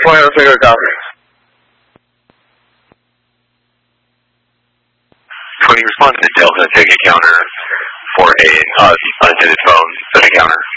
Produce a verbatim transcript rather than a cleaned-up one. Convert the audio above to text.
Flight Oscar, copy. twenty, respond to the Delta ticket counter for a uh, unattended phone, set a counter.